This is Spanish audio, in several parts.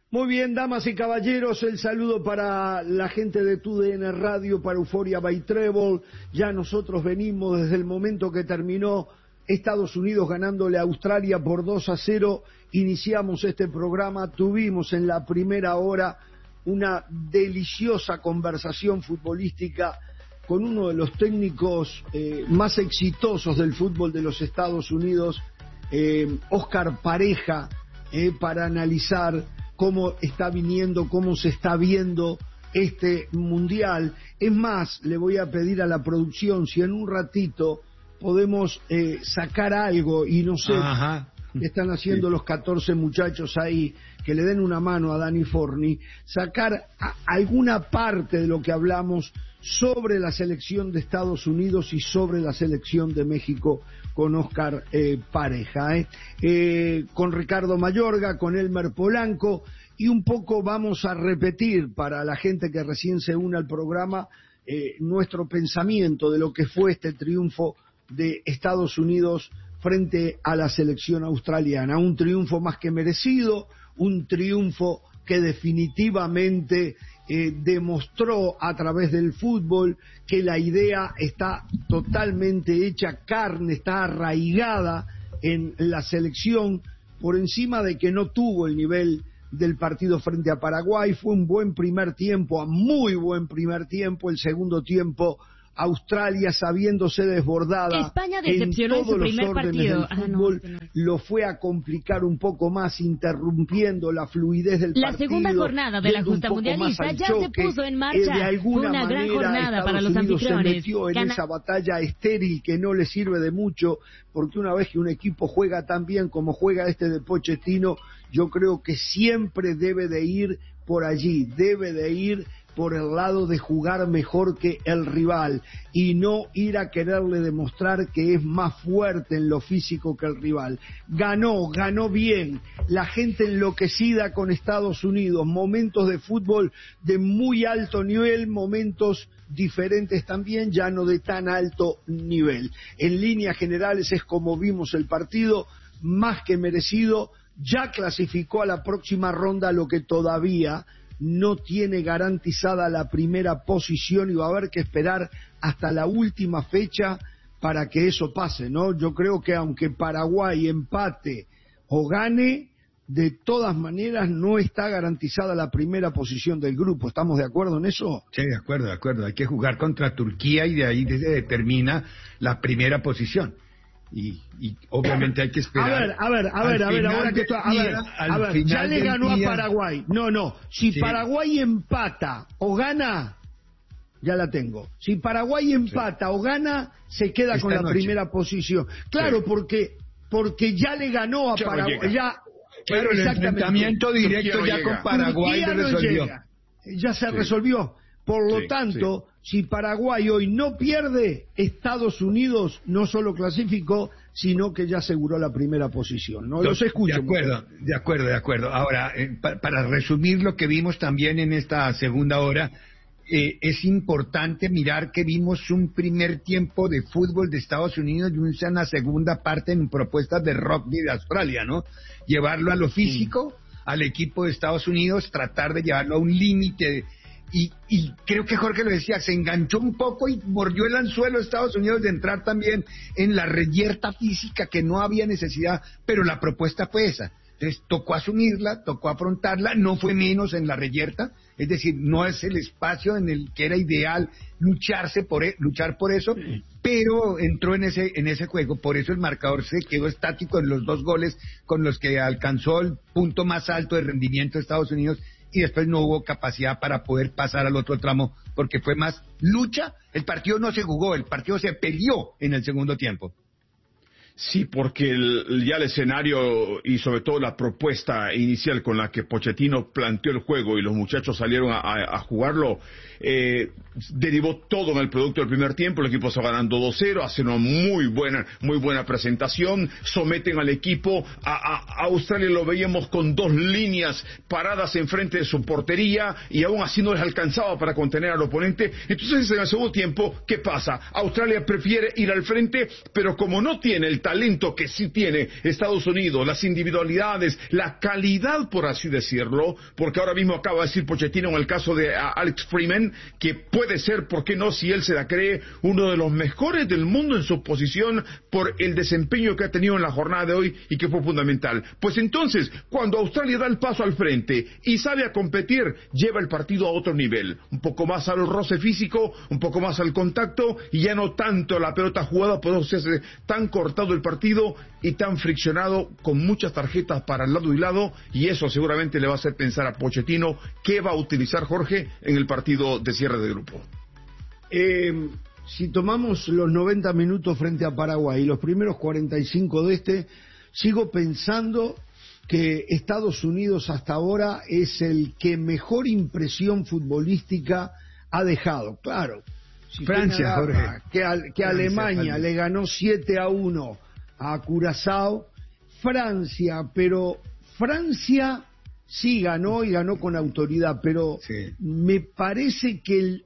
Muy bien, damas y caballeros, el saludo para la gente de TUDN Radio, para Euphoria by Treble. Ya nosotros venimos desde el momento que terminó Estados Unidos ganándole a Australia por 2-0, iniciamos este programa, tuvimos en la primera hora una deliciosa conversación futbolística con uno de los técnicos más exitosos del fútbol de los Estados Unidos, Óscar Pareja, para analizar cómo está viniendo, cómo se está viendo este mundial. Es más, le voy a pedir a la producción si en un ratito podemos sacar algo, y no sé qué están haciendo los 14 muchachos ahí, que le den una mano a Dani Forni, sacar alguna parte de lo que hablamos sobre la selección de Estados Unidos y sobre la selección de México con Óscar Pareja, con Ricardo Mayorga, con Elmer Polanco, y un poco vamos a repetir para la gente que recién se une al programa nuestro pensamiento de lo que fue este triunfo de Estados Unidos frente a la selección australiana. Un triunfo más que merecido, un triunfo que definitivamente demostró a través del fútbol que la idea está totalmente hecha carne, está arraigada en la selección, por encima de que no tuvo el nivel del partido frente a Paraguay. Fue un buen primer tiempo, a muy buen primer tiempo. El segundo tiempo, Australia, sabiéndose desbordada España decepcionó en todos en su primer los órdenes partido. del fútbol, lo fue a complicar un poco más, interrumpiendo la fluidez del partido. La segunda jornada de la justa mundialista ya se puso en marcha. De alguna fue una gran jornada Estados para los Unidos anfitriones. se metió en esa batalla estéril que no le sirve de mucho, porque una vez que un equipo juega tan bien como juega este de Pochettino, yo creo que siempre debe de ir por allí, debe de ir por el lado de jugar mejor que el rival y no ir a quererle demostrar que es más fuerte en lo físico que el rival. Ganó bien, la gente enloquecida con Estados Unidos, momentos de fútbol de muy alto nivel, momentos diferentes también, ya no de tan alto nivel. En líneas generales es como vimos el partido, más que merecido. Ya clasificó a la próxima ronda, lo que todavía no tiene garantizada la primera posición, y va a haber que esperar hasta la última fecha para que eso pase, ¿no? Yo creo que aunque Paraguay empate o gane, de todas maneras no está garantizada la primera posición del grupo. ¿Estamos de acuerdo en eso? Sí, de acuerdo. Hay que jugar contra Turquía y de ahí se determina la primera posición. Y obviamente hay que esperar. A ver, ahora que ya le ganó a Paraguay. No, si Paraguay empata o gana, ya la tengo. Si Paraguay empata o gana, se queda con la primera posición. Claro, porque ya le ganó a Paraguay. Claro, el enfrentamiento directo ya con Paraguay se resolvió. Ya se resolvió. Por lo tanto, si Paraguay hoy no pierde, Estados Unidos no solo clasificó, sino que ya aseguró la primera posición. No los escucho. De acuerdo. Ahora, para resumir lo que vimos también en esta segunda hora, es importante mirar que vimos un primer tiempo de fútbol de Estados Unidos y una segunda parte en propuestas de rugby de Australia, ¿no? Llevarlo a lo físico, al equipo de Estados Unidos, tratar de llevarlo a un límite. Y creo que Jorge lo decía, se enganchó un poco y mordió el anzuelo de Estados Unidos de entrar también en la reyerta física, que no había necesidad, pero la propuesta fue esa. Entonces tocó asumirla, tocó afrontarla, no fue menos en la reyerta, es decir, no es el espacio en el que era ideal luchar por eso, pero entró en ese juego. Por eso el marcador se quedó estático en los 2 goles con los que alcanzó el punto más alto de rendimiento de Estados Unidos, y después no hubo capacidad para poder pasar al otro tramo, porque fue más lucha. El partido no se jugó, el partido se peleó en el segundo tiempo. Sí, porque ya el escenario y sobre todo la propuesta inicial con la que Pochettino planteó el juego y los muchachos salieron a jugarlo, derivó todo en el producto del primer tiempo. El equipo está ganando 2-0, hace una muy buena presentación, someten al equipo. A Australia lo veíamos con 2 líneas paradas enfrente de su portería y aún así no les alcanzaba para contener al oponente. Entonces en el segundo tiempo, ¿qué pasa? Australia prefiere ir al frente, pero como no tiene el talento que sí tiene Estados Unidos, las individualidades, la calidad, por así decirlo, porque ahora mismo acaba de decir Pochettino en el caso de Alex Freeman, que puede ser, ¿por qué no?, si él se la cree, uno de los mejores del mundo en su posición por el desempeño que ha tenido en la jornada de hoy y que fue fundamental. Pues entonces, cuando Australia da el paso al frente y sabe a competir, lleva el partido a otro nivel, un poco más al roce físico, un poco más al contacto y ya no tanto la pelota jugada, por eso se hace tan cortado el partido y tan friccionado con muchas tarjetas para el lado y lado, y eso seguramente le va a hacer pensar a Pochettino qué va a utilizar Jorge en el partido de cierre de grupo. Si tomamos los 90 minutos frente a Paraguay y los primeros 45 de sigo pensando que Estados Unidos hasta ahora es el que mejor impresión futbolística ha dejado. Claro, si Francia, Jorge. Que Francia, Alemania le ganó 7-1 a Curazao, pero Francia sí ganó y ganó con autoridad, pero sí, me parece que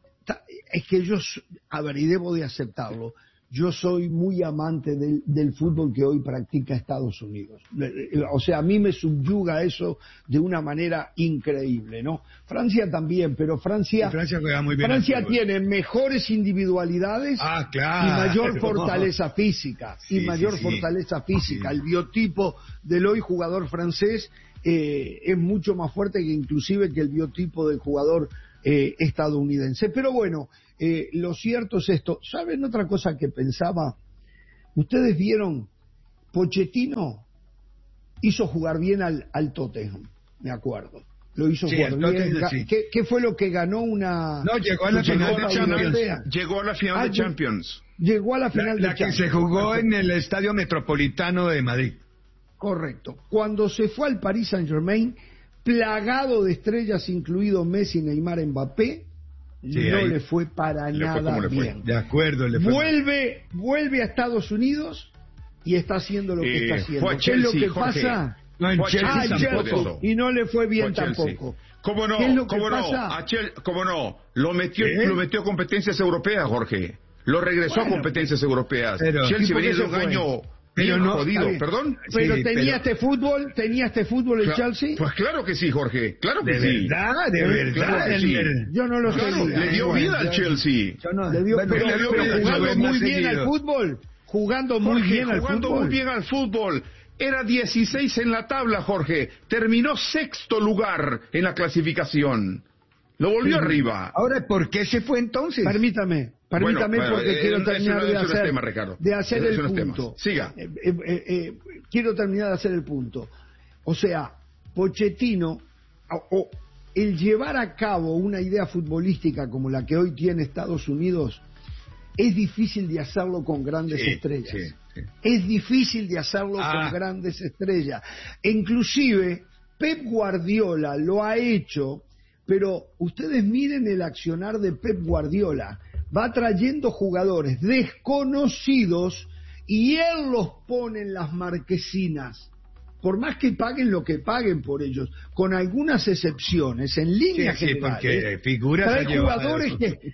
es que y debo de aceptarlo, yo soy muy amante del fútbol que hoy practica Estados Unidos. O sea, a mí me subyuga eso de una manera increíble, ¿no? Francia también, pero Francia juega muy bien. Francia tiene mejores individualidades claro, y mayor fortaleza física. Fortaleza física. El biotipo del hoy jugador francés es mucho más fuerte que inclusive que el biotipo del jugador estadounidense. Pero bueno, lo cierto es esto. ¿Saben otra cosa que pensaba? Ustedes vieron, Pochettino hizo jugar bien al Tottenham, me acuerdo. Lo hizo jugar bien. Sí. ¿Qué fue lo que ganó una... No, llegó a la final de Champions. Llegó a la final de Champions. Llegó a la final de Champions. La que se jugó en el Estadio Metropolitano de Madrid. Correcto. Cuando se fue al Paris Saint-Germain, plagado de estrellas, incluido Messi, Neymar, Mbappé, le fue para nada bien. De acuerdo, vuelve a Estados Unidos y está haciendo lo que está haciendo. ¿Qué es lo que Jorge, pasa? No, en Chelsea tampoco. Y no le fue bien tampoco. ¿Cómo no? ¿Qué es lo que pasa? ¿Cómo no? Lo metió a competencias europeas, Jorge. Lo regresó a competencias europeas. Chelsea venía de un año... Pero no, jodido, ¿perdón? Pero tenía este fútbol el Chelsea. Pues claro que sí, Jorge, claro que sí. De verdad. Claro que sí. Yo no lo sé. Le dio vida al Chelsea. Pero jugando muy bien al fútbol. Jugando muy bien al fútbol. Era 16 en la tabla, Jorge. Terminó sexto lugar en la clasificación. Lo volvió arriba. Ahora, ¿por qué se fue entonces? Permítame porque quiero terminar de hacer el punto. Siga. Quiero terminar de hacer el punto. O sea, Pochettino, el llevar a cabo una idea futbolística como la que hoy tiene Estados Unidos, es difícil de hacerlo con grandes estrellas. Sí. Es difícil de hacerlo con grandes estrellas. E inclusive, Pep Guardiola lo ha hecho, pero ustedes miren el accionar de Pep Guardiola. Va trayendo jugadores desconocidos y él los pone en las marquesinas, por más que paguen lo que paguen por ellos, con algunas excepciones, en líneas generales. Figuras trae jugadores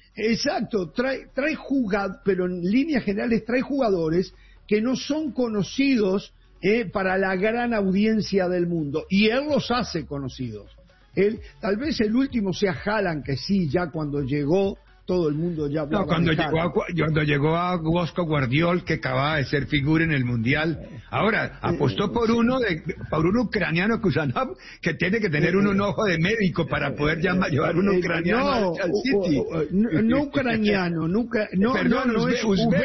trae jugadores, pero en líneas generales trae jugadores que no son conocidos para la gran audiencia del mundo, y él los hace conocidos. Tal vez el último sea Haaland, que sí, ya cuando llegó todo el mundo ya hablaba. Cuando llegó a Bosco Guardiol, que acababa de ser figura en el Mundial, ahora apostó por un ucraniano, Kusanov, que tiene que tener un ojo de médico para poder llevar un ucraniano al City. No ucraniano, es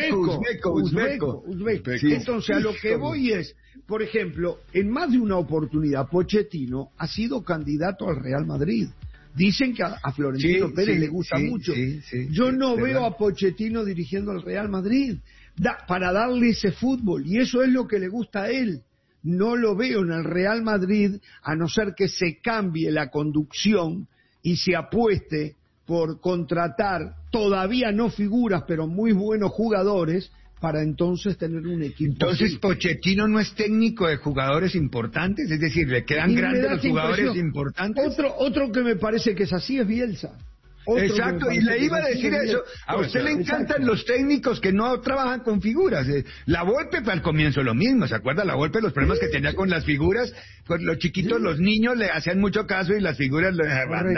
uzbeco. Sí. Entonces, a lo que voy es, por ejemplo, en más de una oportunidad, Pochettino ha sido candidato al Real Madrid. Dicen que a Florentino Pérez le gusta mucho. Yo no veo a Pochettino dirigiendo al Real Madrid para darle ese fútbol, y eso es lo que le gusta a él. No lo veo en el Real Madrid, a no ser que se cambie la conducción y se apueste por contratar todavía no figuras, pero muy buenos jugadores, para entonces tener un equipo. Entonces así. Pochettino no es técnico de jugadores importantes, es decir, le quedan grandes los jugadores importantes. Otro que me parece que es así es Bielsa. Exacto, y le iba a decir eso. A usted le encantan los técnicos que no trabajan con figuras. La Volpe fue al comienzo lo mismo, ¿se acuerda? La Volpe, los problemas que tenía con las figuras, con los chiquitos, los niños le hacían mucho caso y las figuras le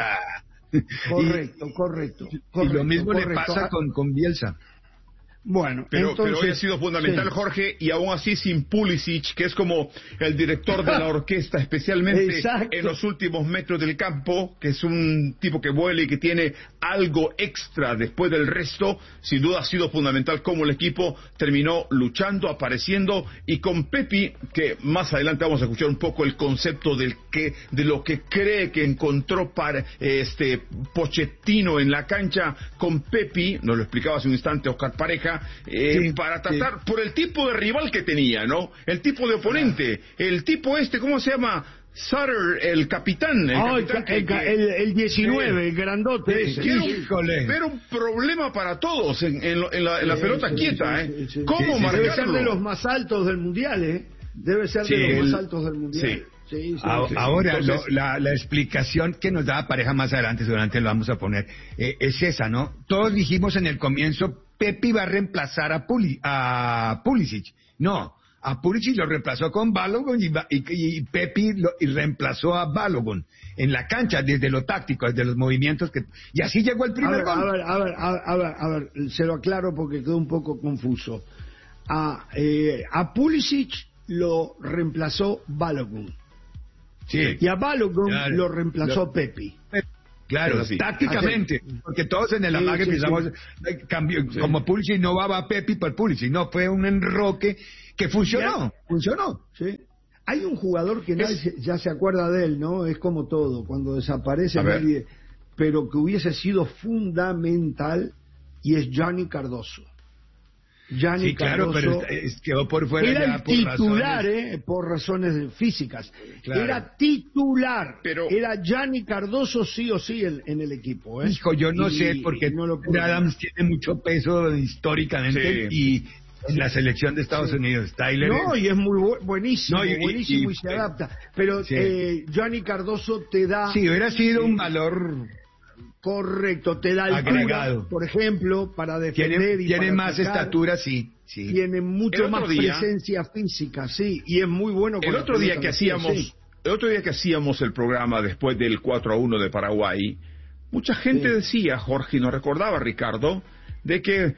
Correcto. Y lo mismo le pasa con Bielsa. Bueno, pero hoy ha sido fundamental, sí. Jorge, y aún así sin Pulisic, que es como el director de la orquesta, especialmente en los últimos metros del campo, que es un tipo que vuela y que tiene algo extra después del resto. Sin duda ha sido fundamental como el equipo terminó luchando, apareciendo, y con Pepi, que más adelante vamos a escuchar un poco el concepto de lo que cree que encontró para Pochettino en la cancha con Pepi, nos lo explicaba hace un instante Oscar Pareja, para tratar por el tipo de rival que tenía, ¿no? El tipo de oponente, el tipo ¿cómo se llama? Sutter, el capitán. El 19, el grandote ese. Pero un problema para todos en la pelota quieta, ¿Cómo marcarlo? Debe ser de los más altos del Mundial, Debe ser de los más altos del Mundial. Ahora, entonces, la explicación que nos daba Pareja más adelante, seguramente lo vamos a poner, es esa, ¿no? Todos dijimos en el comienzo, Pepi va a reemplazar a Pulisic. No, a Pulisic lo reemplazó con Balogun y Pepi reemplazó a Balogun en la cancha, desde lo táctico, desde los movimientos y así llegó el primer gol. A ver, se lo aclaro porque quedó un poco confuso. A Pulisic lo reemplazó Balogun. Sí. Y a Balogun lo reemplazó Pepi. Claro, tácticamente, porque todos en el amague pensamos, como Pulisic no va Pepi por Pulisic, no, fue un enroque que funcionó. Sí. Hay un jugador que nadie ya se acuerda de él, ¿no? Es como todo, cuando desaparece nadie, pero que hubiese sido fundamental, y es Gianni Cardoso. Gianni Cardoso, claro, pero quedó por fuera. Era ya el titular, por razones físicas. Claro. Era titular. Pero era Gianni Cardoso sí o sí en el equipo. Hijo, yo no sé, porque Adams tiene mucho peso históricamente y en la selección de Estados Unidos. Tyler y es muy buenísimo, y se adapta. Pero Gianni Cardoso te da... Sí, hubiera sido un valor... Correcto, te da altura, por ejemplo, para defender tiene más estatura, sí. Tiene mucho más presencia física, y es muy bueno. El otro día que hacíamos el programa después del 4-1 de Paraguay, mucha gente decía, Jorge, nos recordaba Ricardo, de que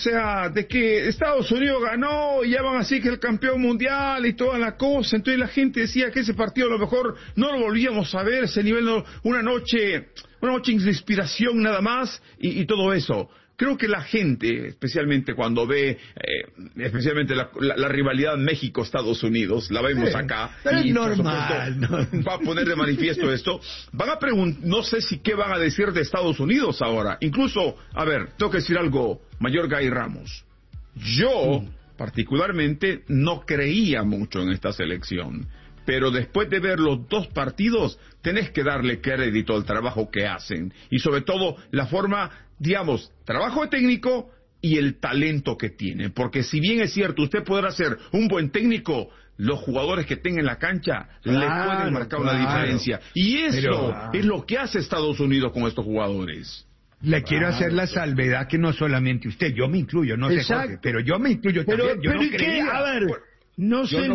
Estados Unidos ganó y ya van así que el campeón mundial y toda la cosa. Entonces la gente decía que ese partido a lo mejor no lo volvíamos a ver, ese nivel, una noche de inspiración nada más y todo eso. Creo que la gente, especialmente cuando ve, especialmente la rivalidad México-Estados Unidos, la vemos acá. Pero y es normal. Va a poner de manifiesto esto. Van a preguntar, no sé si qué van a decir de Estados Unidos ahora. Incluso, a ver, tengo que decir algo, Mayorga y Ramos. Yo, particularmente, no creía mucho en esta selección. Pero después de ver los dos partidos, tenés que darle crédito al trabajo que hacen. Y sobre todo, la forma, digamos, trabajo de técnico y el talento que tienen. Porque si bien es cierto, usted podrá ser un buen técnico, los jugadores que tengan en la cancha le pueden marcar una diferencia. Y eso es lo que hace Estados Unidos con estos jugadores. Le quiero hacer la salvedad que no solamente usted, yo me incluyo, no sé Jorge, pero yo me incluyo también. Yo no creía. A ver... No sé,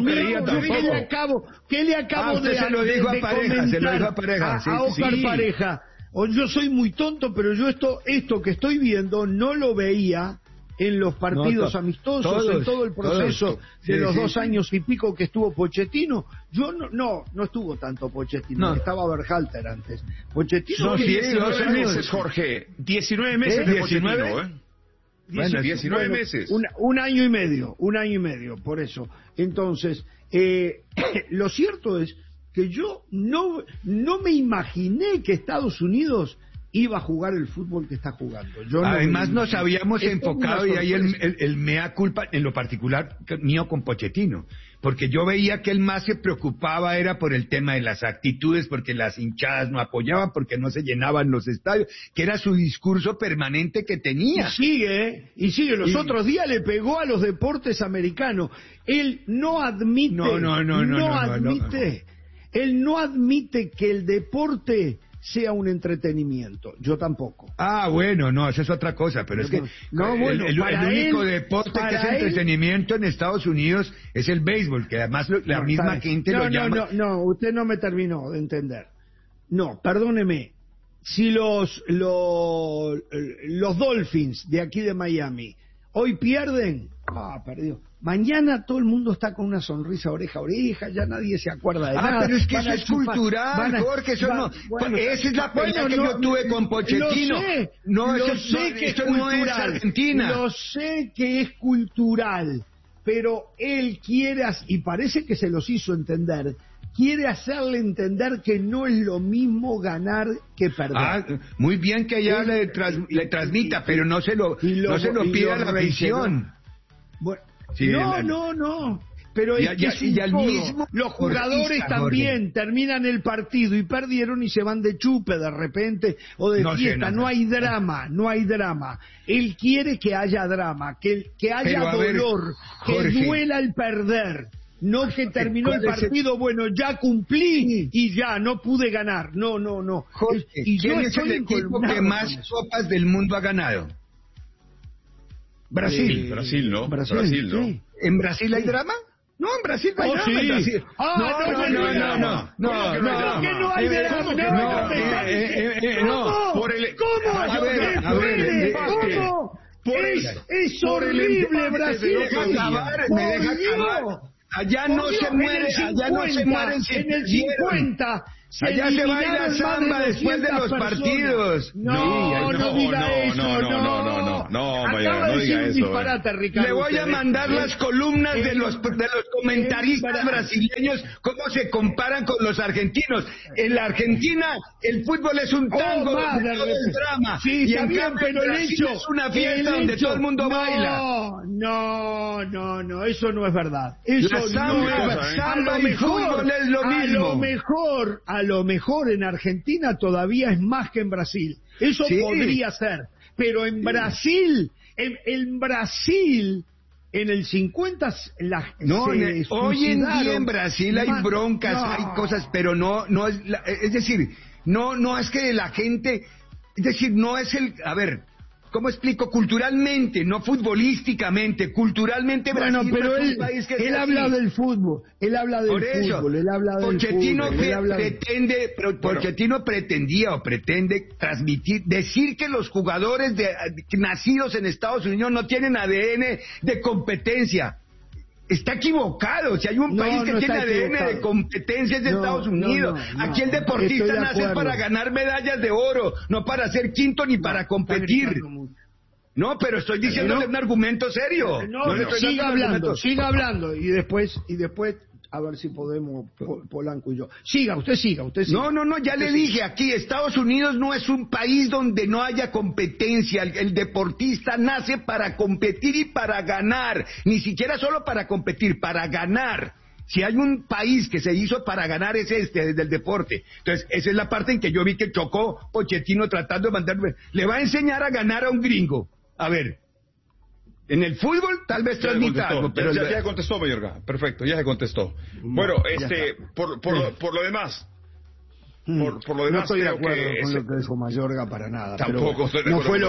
¿qué le acabo de se lo dijo a Pareja, se lo dijo a Pareja. A Oscar Pareja. Yo soy muy tonto, pero yo esto que estoy viendo no lo veía en los partidos amistosos, en todo el proceso de los 2 años y pico que estuvo Pochettino. Yo no estuvo tanto Pochettino, estaba Berhalter antes. Pochettino 19 meses, Jorge, 19 meses de Pochettino, Bueno, 19 meses. Un año y medio, por eso. Entonces, lo cierto es que yo no me imaginé que Estados Unidos iba a jugar el fútbol que está jugando. Además nos habíamos enfocado, y ahí el mea culpa, en lo particular mío con Pochettino, porque yo veía que él más se preocupaba era por el tema de las actitudes, porque las hinchadas no apoyaban, porque no se llenaban los estadios, que era su discurso permanente que tenía. Y sigue. Los otros días le pegó a los deportes americanos. Él no admite, él no admite que el deporte sea un entretenimiento. Yo tampoco. Ah, bueno, no, eso es otra cosa, pero es que el único deporte que es entretenimiento en Estados Unidos es el béisbol, que además la misma gente lo llama... No, usted no me terminó de entender. No, perdóneme. Si los Dolphins de aquí de Miami hoy pierden, perdió. Mañana todo el mundo está con una sonrisa oreja a oreja, ya nadie se acuerda de nada. Pero es que eso es cultural, Jorge, eso no. Esa es la pelea que yo tuve con Pochettino. Esto no es Argentina. Lo sé que es cultural, pero él quiere, y parece que se los hizo entender, quiere hacerle entender que no es lo mismo ganar que perder. Muy bien que allá le transmita, pero no se lo pida a la afición. Bueno, sí, no. Pero es que es un mismo los jugadores también terminan el partido y perdieron y se van de chupe de repente o de fiesta. No hay drama. Él quiere que haya drama, que haya dolor, que duela el perder. No que terminó el partido, bueno, ya cumplí y ya, no pude ganar. No. Jorge, ¿quién es el equipo que más copas del mundo ha ganado? Brasil, ¿no? Brasil, ¿no? Sí. ¿En Brasil hay drama? No, en Brasil no hay drama. Sí. En Brasil. No hay drama. No. ¿Cómo? Es horrible Brasil. Me deja acabar. Allá no se mueren en el 50. Allá se baila samba después de los partidos. No diga eso. No, diga eso. Ricardo, le voy a mandar las columnas de los comentaristas brasileños, cómo se comparan con los argentinos. En la Argentina el fútbol es un tango donde todo es drama. Sí, y en cambio en Brasil es una fiesta donde todo el mundo baila. No, eso no es verdad. Eso samba y fútbol es lo mismo. A lo mejor en Argentina todavía es más que en Brasil. Eso podría ser. Pero en Brasil, en el 50 hoy en día en Brasil hay broncas, hay cosas, pero no es es decir, no es que la gente, es decir, no es ¿cómo explico? Culturalmente, no futbolísticamente, culturalmente Brasil pero es un país que él habla del fútbol, él habla del fútbol, él habla del Pochettino fútbol. Pochettino pretendía o pretende transmitir, decir que los jugadores nacidos en Estados Unidos no tienen ADN de competencia. Está equivocado. Si hay un país que tiene ADN de competencia es de Estados Unidos. Aquí el deportista nace para ganar medallas de oro, no para ser quinto ni para competir. No, pero estoy diciéndole un argumento serio. Siga hablando y después a ver si podemos, Polanco y yo. Usted siga. No, ya le dije aquí, Estados Unidos no es un país donde no haya competencia. El deportista nace para competir y para ganar. Ni siquiera solo para competir, para ganar. Si hay un país que se hizo para ganar es desde el deporte. Entonces, esa es la parte en que yo vi que chocó Pochettino tratando de mandarme. Le va a enseñar a ganar a un gringo. A ver. En el fútbol tal vez transmita algo, pero ya contestó Mayorga. Perfecto, ya se contestó. Bueno, por lo demás, no estoy de acuerdo con lo que dijo Mayorga para nada. Tampoco estoy de no acuerdo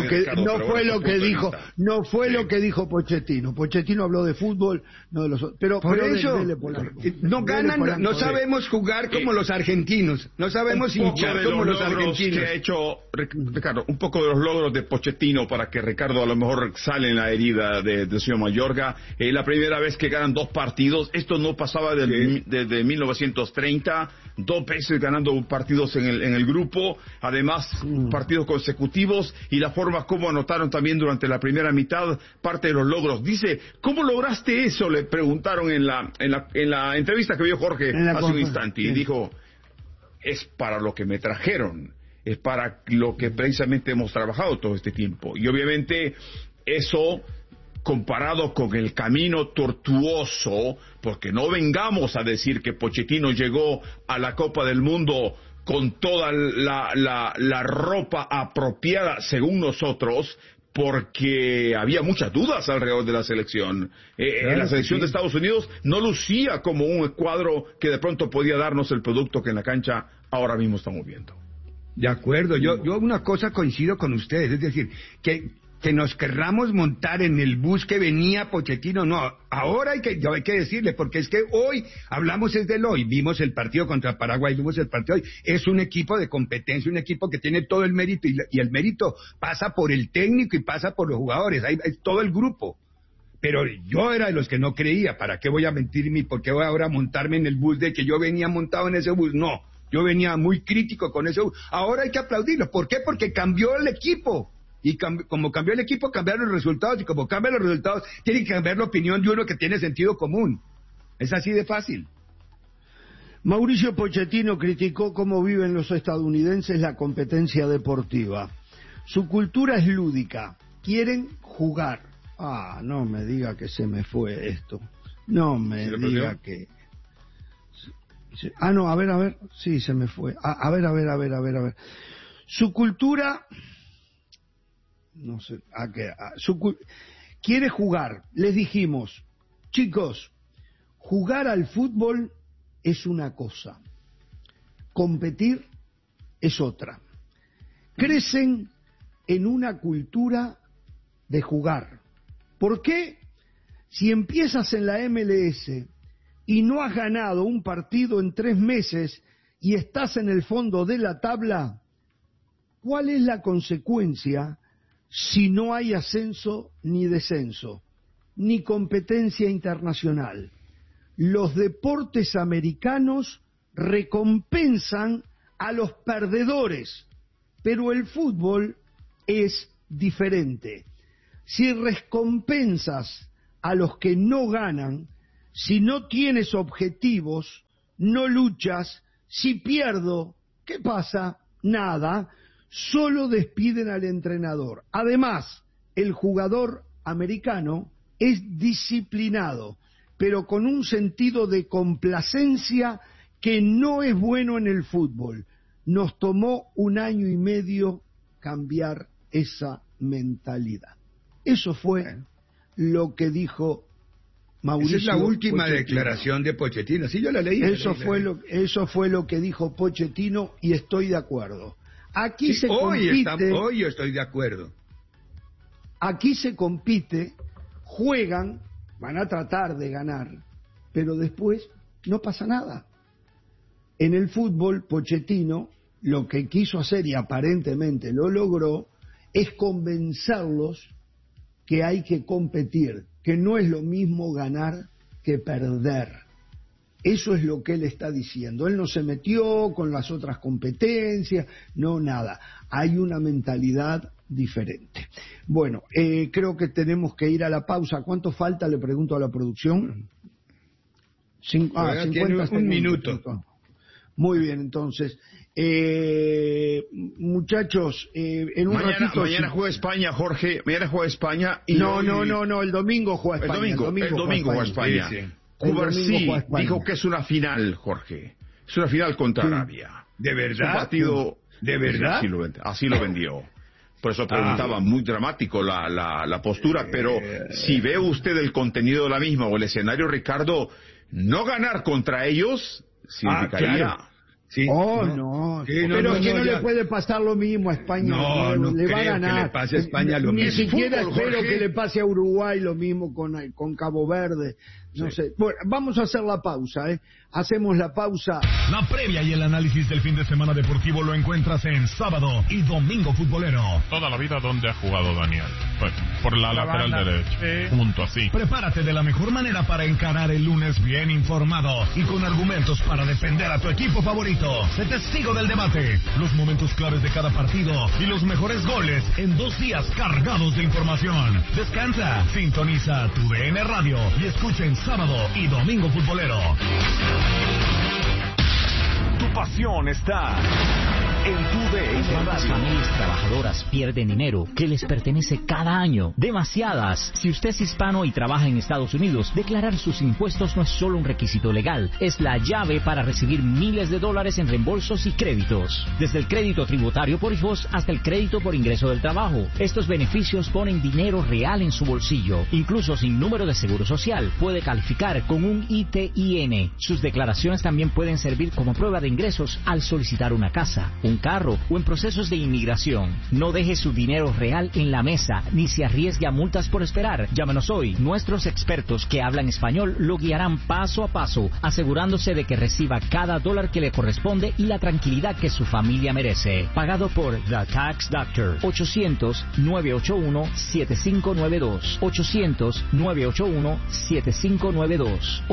fue lo que dijo Pochettino. Pochettino habló de fútbol, no de los otros. Pero eso no ganan, no sabemos jugar como los argentinos, no sabemos hinchar como los argentinos. Que ha hecho Ricardo, un poco de los logros de Pochettino para que Ricardo a lo mejor sale en la herida del señor Mayorga. La primera vez que ganan 2 partidos, esto no pasaba desde 1930, 2 veces ganando partidos en el grupo, además partidos consecutivos y la forma como anotaron también durante la primera mitad, parte de los logros. Dice, ¿cómo lograste eso? Le preguntaron en la entrevista que vio Jorge hace un instante y dijo, es para lo que me trajeron, es para lo que precisamente hemos trabajado todo este tiempo. Y obviamente eso, comparado con el camino tortuoso, porque no vengamos a decir que Pochettino llegó a la Copa del Mundo con toda la ropa apropiada, según nosotros, porque había muchas dudas alrededor de la selección. La selección de Estados Unidos no lucía como un cuadro que de pronto podía darnos el producto que en la cancha ahora mismo estamos viendo. De acuerdo, yo una cosa coincido con ustedes, es decir, que nos querramos montar en el bus que venía Pochettino, no, ahora hay que decirle, porque es que hoy, hablamos es del hoy, vimos el partido contra Paraguay, vimos el partido hoy, es un equipo de competencia, un equipo que tiene todo el mérito, y el mérito pasa por el técnico y pasa por los jugadores, hay todo el grupo. Pero yo era de los que no creía, ¿para qué voy a mentirme y por qué voy ahora a montarme en el bus de que yo venía montado en ese bus? No, yo venía muy crítico con ese bus. Ahora hay que aplaudirlo, ¿por qué? Porque cambió el equipo. Y como cambió el equipo, cambiaron los resultados, y como cambian los resultados, tiene que cambiar la opinión de uno que tiene sentido común. Es así de fácil. Mauricio Pochettino criticó cómo viven los estadounidenses la competencia deportiva. Su cultura es lúdica, quieren jugar. No me diga que se me fue esto. No me diga que... no, a ver, sí, se me fue. A ver. Su cultura... No sé, quiere jugar. Les dijimos, chicos, jugar al fútbol es una cosa, competir es otra. Crecen en una cultura de jugar. ¿Por qué? Si empiezas en la MLS y no has ganado un partido en 3 meses y estás en el fondo de la tabla, ¿cuál es la consecuencia si no hay ascenso ni descenso, ni competencia internacional? Los deportes americanos recompensan a los perdedores, pero el fútbol es diferente. Si recompensas a los que no ganan, si no tienes objetivos, no luchas, si pierdo, ¿qué pasa? Nada. Solo despiden al entrenador. Además, el jugador americano es disciplinado, pero con un sentido de complacencia que no es bueno en el fútbol. Nos tomó 1 año y medio cambiar esa mentalidad. Eso fue lo que dijo Mauricio. Esa es la última declaración de Pochettino. Sí, yo la leí. Eso fue lo que dijo Pochettino y estoy de acuerdo. Aquí se compite. Hoy yo estoy de acuerdo. Aquí se compite, juegan, van a tratar de ganar, pero después no pasa nada. En el fútbol, Pochettino lo que quiso hacer, y aparentemente lo logró, es convencerlos que hay que competir, que no es lo mismo ganar que perder. Eso es lo que él está diciendo. Él no se metió con las otras competencias, no nada. Hay una mentalidad diferente. Bueno, creo que tenemos que ir a la pausa. ¿Cuánto falta? Le pregunto a la producción. 50 un minuto. Muy bien, entonces. Muchachos, en un ratito... Mañana juega España, Jorge. Mañana juega España. Y no, el domingo juega España. El domingo juega España. Sí. Cubarsí dijo que es una final, Jorge. Es una final contra Arabia. ¿De verdad? Es un partido... ¿De verdad? Así lo vendió. Por eso preguntaba, muy dramático la postura, pero si ve usted el contenido de la misma o el escenario, Ricardo, no ganar contra ellos significaría... Claro. Sí, no, le puede pasar lo mismo a España. No le va a ganar. Que le pase a España lo mismo. Ni siquiera espero que le pase a Uruguay lo mismo con Cabo Verde. No sé. Bueno, vamos a hacer la pausa, Hacemos la pausa. La previa y el análisis del fin de semana deportivo lo encuentras en Sábado y Domingo Futbolero. Toda la vida, ¿dónde ha jugado Daniel? Pues, por la lateral derecha. Sí. Punto así. Prepárate de la mejor manera para encarar el lunes bien informado y con argumentos para defender a tu equipo favorito. Sé testigo del debate, los momentos claves de cada partido y los mejores goles en 2 días cargados de información. Descansa, sintoniza tu DN Radio y escucha en Sábado y Domingo Futbolero. Tu pasión está en tu DN ¿Cuántas familias trabajadoras pierden dinero que les pertenece cada año? Demasiadas. Si usted es hispano y trabaja en Estados Unidos, declarar sus impuestos no es solo un requisito legal, es la llave para recibir miles de dólares en reembolsos y créditos. Desde el crédito tributario por hijos hasta el crédito por ingreso del trabajo. Estos beneficios ponen dinero real en su bolsillo. Incluso sin número de seguro social, puede calificar con un ITIN. Sus declaraciones también pueden servir como prueba de ingresos al solicitar una casa, un un carro o en procesos de inmigración. No deje su dinero real en la mesa ni se arriesgue a multas por esperar. Llámenos hoy. Nuestros expertos que hablan español lo guiarán paso a paso, asegurándose de que reciba cada dólar que le corresponde y la tranquilidad que su familia merece. Pagado por The Tax Doctor. 800-981-7592. 800-981-7592.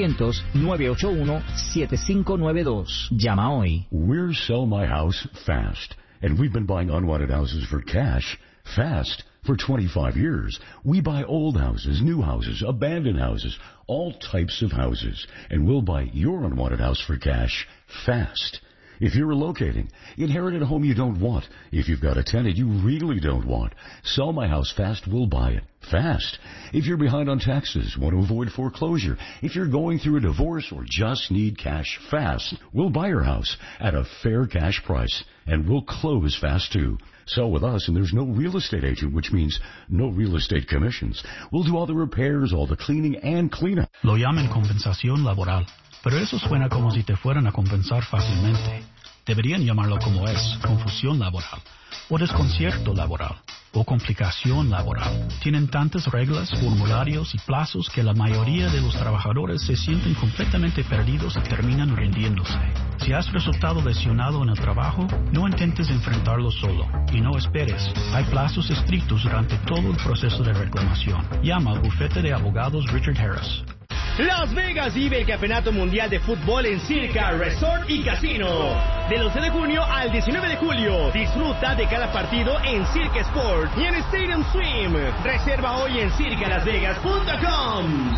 800-981-7592. Llama hoy. We're Sell My House Fast, and we've been buying unwanted houses for cash fast for 25 years. We buy old houses, new houses, abandoned houses, all types of houses, and we'll buy your unwanted house for cash fast. If you're relocating, inherited a home you don't want, if you've got a tenant you really don't want, Sell My House Fast will buy it fast. If you're behind on taxes, want to avoid foreclosure, if you're going through a divorce or just need cash fast, we'll buy your house at a fair cash price, and we'll close fast too. Sell with us, and there's no real estate agent, which means no real estate commissions. We'll do all the repairs, all the cleaning, and cleanup. Lo llaman compensación laboral, pero eso suena como si te fueran a compensar fácilmente. Deberían llamarlo como es, confusión laboral, o desconcierto laboral, o complicación laboral. Tienen tantas reglas, formularios y plazos que la mayoría de los trabajadores se sienten completamente perdidos y terminan rindiéndose. Si has resultado lesionado en el trabajo, no intentes enfrentarlo solo y no esperes. Hay plazos estrictos durante todo el proceso de reclamación. Llama al bufete de abogados Richard Harris. Las Vegas vive el Campeonato Mundial de Fútbol en Circa Resort y Casino. Del 11 de junio al 19 de julio, disfruta de cada partido en Circa Sport y en Stadium Swim. Reserva hoy en circalasvegas.com.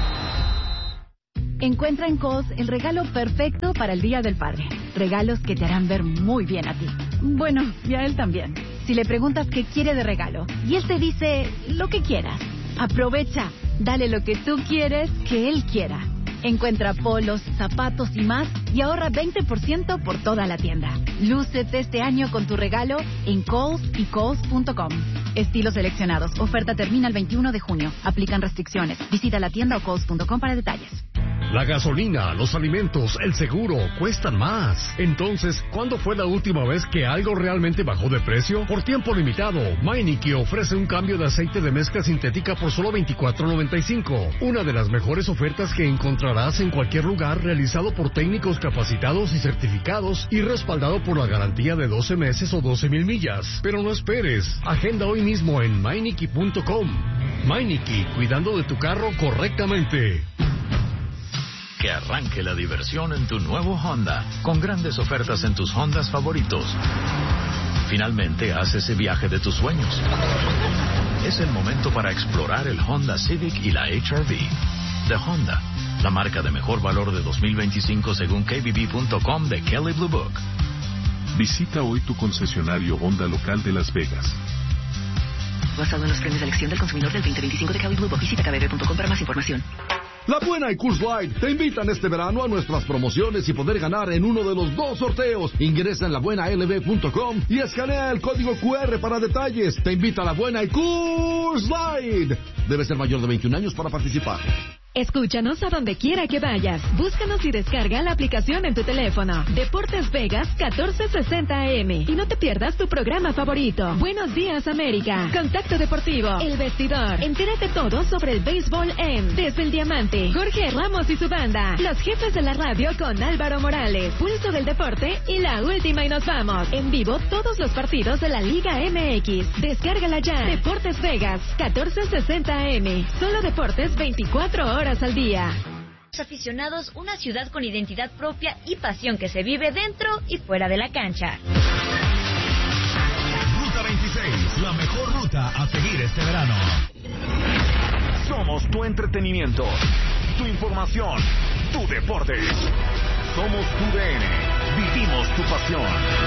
Encuentra en Kohl's el regalo perfecto para el Día del Padre. Regalos que te harán ver muy bien a ti. Bueno, y a él también. Si le preguntas qué quiere de regalo y él te dice lo que quieras, aprovecha. Dale lo que tú quieres que él quiera. Encuentra polos, zapatos y más y ahorra 20% por toda la tienda. Lúcete este año con tu regalo en Kohl's y Kohl's.com. Estilos seleccionados. Oferta termina el 21 de junio. Aplican restricciones. Visita la tienda o Kohl's.com para detalles. La gasolina, los alimentos, el seguro, cuestan más. Entonces, ¿cuándo fue la última vez que algo realmente bajó de precio? Por tiempo limitado, Meineke ofrece un cambio de aceite de mezcla sintética por solo $24.95. Una de las mejores ofertas que encontrarás en cualquier lugar, realizado por técnicos capacitados y certificados y respaldado por la garantía de 12 meses o 12,000 millas. Pero no esperes, agenda hoy mismo en Meineke.com. Meineke, cuidando de tu carro correctamente. Que arranque la diversión en tu nuevo Honda, con grandes ofertas en tus Hondas favoritos. Finalmente haz ese viaje de tus sueños. Es el momento para explorar el Honda Civic y la HR-V. De Honda, la marca de mejor valor de 2025 según KBB.com de Kelley Blue Book. Visita hoy tu concesionario Honda local de Las Vegas. Basado en los premios de elección del consumidor del 2025 de Kelley Blue Book. Visita kbb.com para más información. La Buena y Coors Light te invitan este verano a nuestras promociones y poder ganar en uno de los 2 sorteos. Ingresa en labuenalb.com y escanea el código QR para detalles. Te invita a La Buena y Coors Light. Debe ser mayor de 21 años para participar. Escúchanos a donde quiera que vayas. Búscanos y descarga la aplicación en tu teléfono. Deportes Vegas 1460 AM. Y no te pierdas tu programa favorito. Buenos Días América. Contacto Deportivo. El Vestidor. Entérate todo sobre el béisbol en Desde el Diamante. Jorge Ramos y su banda. Los jefes de la radio con Álvaro Morales. Pulso del Deporte y La Última y Nos Vamos. En vivo todos los partidos de la Liga MX. Descárgala ya. Deportes Vegas 1460 AM. Solo deportes 24 horas al día. Aficionados, una ciudad con identidad propia y pasión que se vive dentro y fuera de la cancha. Ruta 26, la mejor ruta a seguir este verano. Somos tu entretenimiento, tu información, tu deporte. Somos tu DN, vivimos tu pasión.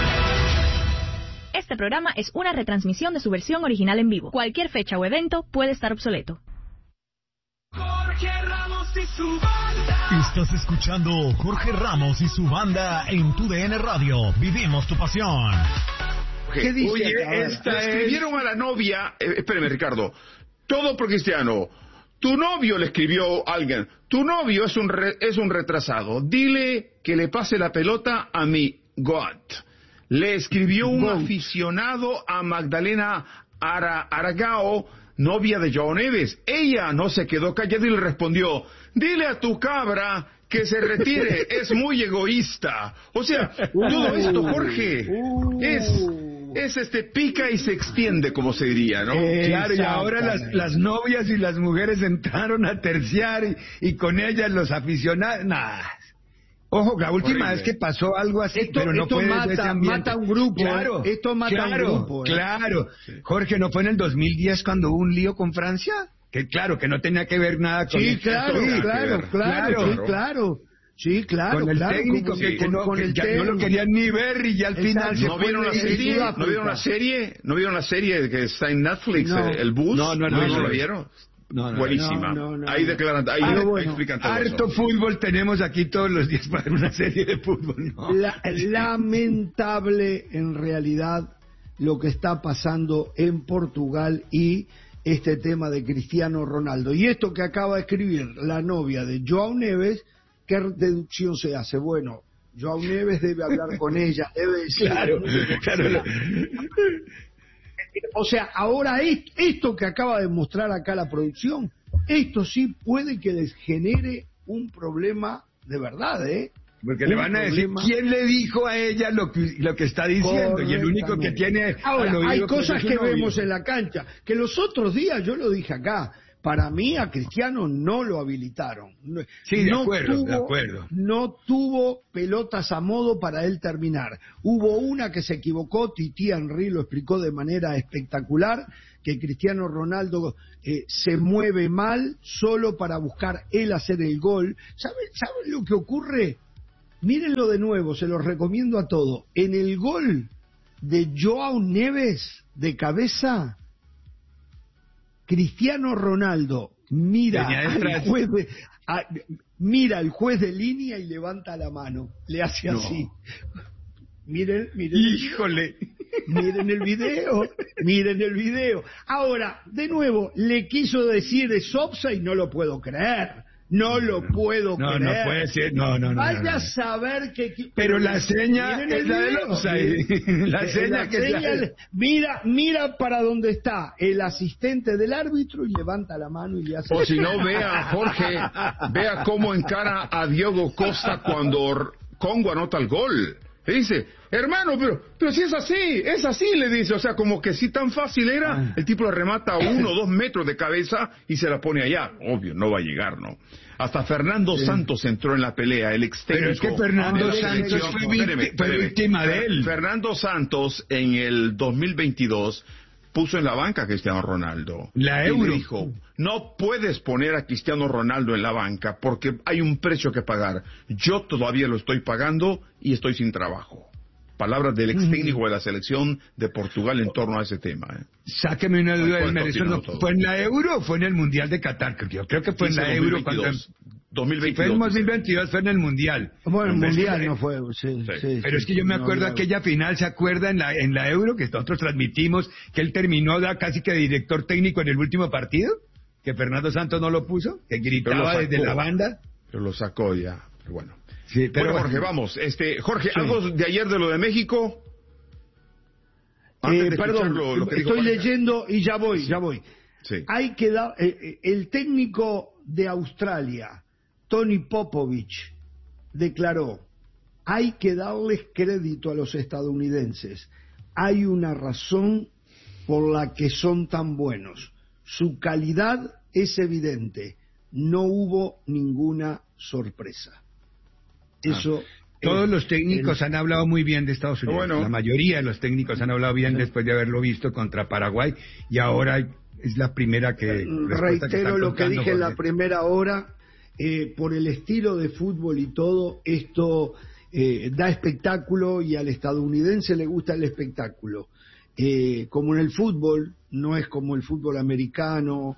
Este programa es una retransmisión de su versión original en vivo. Cualquier fecha o evento puede estar obsoleto. Jorge Ramos y su banda. Estás escuchando Jorge Ramos y su banda en tu DN Radio. Vivimos tu pasión. ¿Qué dice? Oye, escribieron a la novia, espérame Ricardo, todo por Cristiano. Tu novio le escribió a alguien, tu novio es un retrasado, dile que le pase la pelota a mi God. le escribió un aficionado a Magdalena Aragao, novia de Joao Neves. Ella no se quedó callada y le respondió: dile a tu cabra que se retire, es muy egoísta. O sea, todo esto, Jorge, es pica y se extiende, como se diría, ¿no? Claro, y ahora las novias y las mujeres entraron a terciar y con ellas los aficionados. Nah. Ojo, la última vez que pasó algo así, pero no fue de ese ambiente. Mata un grupo. Claro, esto mata un grupo. Claro. Jorge, ¿no fue en el 2010 cuando hubo un lío con Francia? Que claro, que no tenía que ver nada con Sí, claro. Con el técnico que no lo querían ni ver y ya al final se ¿No vieron la serie? ¿No vieron la serie que está en Netflix, el Bus? No la vieron. Buenísima. Ahí declaran, ahí explican todo harto eso. Fútbol tenemos aquí todos los días para ver una serie de fútbol. ¿No? Lamentable en realidad lo que está pasando en Portugal y este tema de Cristiano Ronaldo. Y esto que acaba de escribir la novia de Joao Neves, ¿qué deducción se hace? Bueno, Joao Neves debe hablar con ella, debe decir... Claro. O sea, ahora esto que acaba de mostrar acá la producción, esto sí puede que les genere un problema de verdad, ¿eh? Porque le van a decir, ¿quién le dijo a ella lo que está diciendo? Y el único que tiene... Ahora, hay cosas que vemos en la cancha, que los otros días, yo lo dije acá, para mí a Cristiano no lo habilitaron. Sí, de acuerdo. No tuvo pelotas a modo para él terminar. Hubo una que se equivocó, Titi Henry lo explicó de manera espectacular, que Cristiano Ronaldo se mueve mal solo para buscar él hacer el gol. ¿Saben lo que ocurre? Mírenlo de nuevo, se los recomiendo a todos. En el gol de Joao Neves de cabeza, Cristiano Ronaldo mira al juez de línea y levanta la mano, le hace así. Miren. Híjole. Miren el video. Ahora, de nuevo, le quiso decir es offside y no lo puedo creer. No lo puedo creer. No puede ser. No. Vaya a saber que... Pero la seña es la del offside. La seña que... Mira para dónde está el asistente del árbitro y levanta la mano y le hace... O si no, vea cómo encara a Diogo Costa cuando Congo anota el gol. Le dice, hermano, pero si es así, le dice. O sea, como que si tan fácil era, el tipo le remata a 1 o 2 metros de cabeza y se la pone allá. Obvio, no va a llegar, ¿no? Hasta Fernando Santos entró en la pelea, el ex técnico. Pero es que Fernando Santos fue víctima de él. Fernando Santos en el 2022 puso en la banca a Cristiano Ronaldo. La Euro. Y dijo, no puedes poner a Cristiano Ronaldo en la banca porque hay un precio que pagar. Yo todavía lo estoy pagando y estoy sin trabajo. Palabras del ex técnico de la selección de Portugal en torno a ese tema. Sáqueme una duda del merecido. ¿Fue en la Euro o fue en el Mundial de Qatar? Yo creo que fue en la Euro. 2022. Si fue en 2022, fue en el Mundial. Bueno, el Mundial no fue, sí. Pero es que yo me acuerdo aquella final, ¿se acuerda? En la Euro, que nosotros transmitimos, que él terminó casi que de director técnico en el último partido, que Fernando Santos no lo puso, que gritaba desde la banda. Pero lo sacó ya, pero bueno. Sí, pero bueno, Jorge, vamos. Jorge, ¿algo de ayer de lo de México? Perdón, estoy leyendo y ya voy. Sí. Hay que dar... el técnico de Australia, Tony Popovich, declaró, hay que darles crédito a los estadounidenses. Hay una razón por la que son tan buenos. Su calidad es evidente. No hubo ninguna sorpresa. Eso todos los técnicos han hablado muy bien de Estados Unidos. Bueno, la mayoría de los técnicos han hablado bien después de haberlo visto contra Paraguay y ahora es la primera que... Reitero lo que dije en la primera hora, por el estilo de fútbol y todo, esto da espectáculo y al estadounidense le gusta el espectáculo. Como en el fútbol, no es como el fútbol americano,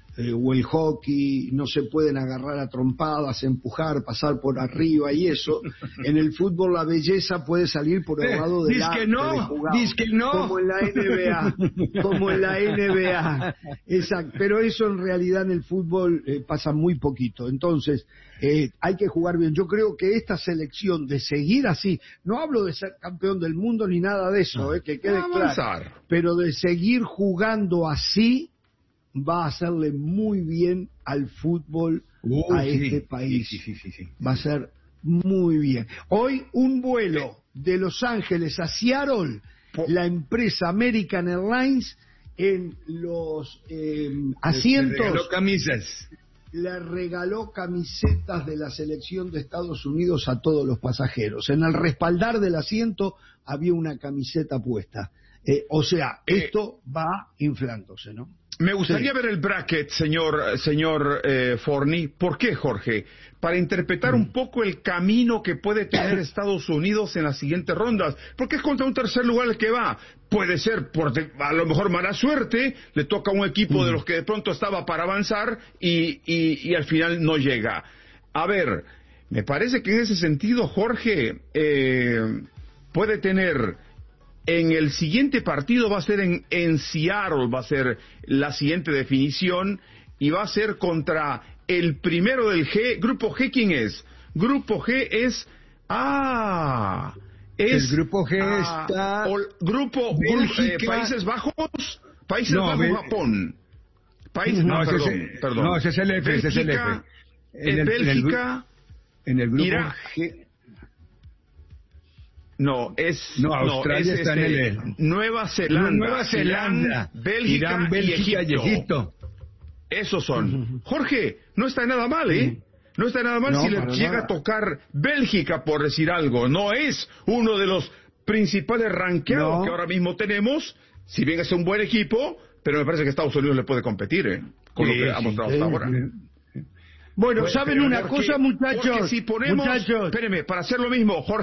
o el hockey, no se pueden agarrar a trompadas, empujar, pasar por arriba y eso. En el fútbol la belleza puede salir por el lado del arte de jugar, como en la NBA, exacto. Pero eso en realidad en el fútbol pasa muy poquito. Entonces hay que jugar bien. Yo creo que esta selección de seguir así, no hablo de ser campeón del mundo ni nada de eso, que quede claro, pero de seguir jugando así va a hacerle muy bien al fútbol a este país. Sí. Va a ser muy bien. Hoy un vuelo de Los Ángeles a Seattle, la empresa American Airlines en los asientos le regaló camisetas de la selección de Estados Unidos a todos los pasajeros. En el respaldar del asiento había una camiseta puesta. O sea, esto va inflándose, ¿no? Me gustaría ver el bracket, señor Forni. ¿Por qué, Jorge? Para interpretar un poco el camino que puede tener Estados Unidos en las siguientes rondas. Porque es contra un tercer lugar el que va. Puede ser, por a lo mejor mala suerte, le toca a un equipo de los que de pronto estaba para avanzar y al final no llega. A ver, me parece que en ese sentido, Jorge, puede tener... En el siguiente partido va a ser en Seattle, va a ser la siguiente definición, y va a ser contra el primero del G. Grupo G, ¿quién es? Grupo G es... el Grupo G está... Grupo Países Bajos, Japón. Perdón. No, ese es el F, ese es el F. Bélgica, en el Grupo Irak, G... Australia está en el Nueva Zelanda, Irán, Bélgica y Egipto. Esos son. Jorge, no está nada mal, ¿eh? No está nada mal si le llega a tocar Bélgica, por decir algo. No es uno de los principales ranqueados que ahora mismo tenemos, si bien es un buen equipo, pero me parece que Estados Unidos le puede competir, con lo que ha mostrado hasta ahora. Bueno, ¿saben una cosa, muchachos? Porque si ponemos, espéreme, para hacer lo mismo, Jorge,